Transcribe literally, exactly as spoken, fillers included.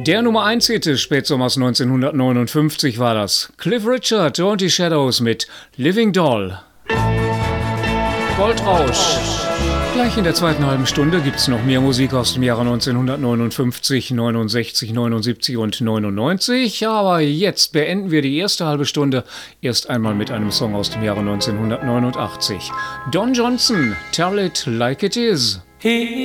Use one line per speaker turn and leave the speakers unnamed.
Der Nummer eins Hit des Spätsommers neunzehnhundertneunundfünfzig war das. Cliff Richard und die Shadows mit Living Doll. Goldrausch. Gleich in der zweiten halben Stunde gibt's noch mehr Musik aus dem Jahre neunzehnhundertneunundfünfzig, neunundsechzig, neunundsiebzig und neunundneunzig. Aber jetzt beenden wir die erste halbe Stunde erst einmal mit einem Song aus dem Jahre neunzehnhundertneunundachtzig. Don Johnson, Tell It Like It Is.
He